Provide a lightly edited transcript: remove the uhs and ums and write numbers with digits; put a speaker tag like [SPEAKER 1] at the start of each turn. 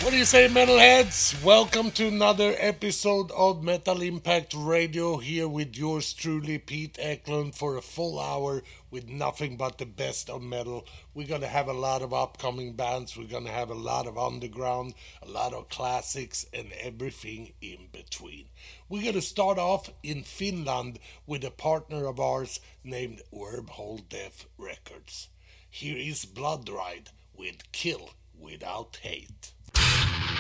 [SPEAKER 1] What do you say, metalheads? Welcome to another episode of Metal Impact Radio here with yours truly, Pete Eklund, for a full hour with nothing but the best of metal. We're going to have a lot of upcoming bands, we're going to have a lot of underground, a lot of classics, and everything in between. We're going to start off in Finland with a partner of ours named Wormhole Death Records. Here is Blood Ride with Kill Without Hate.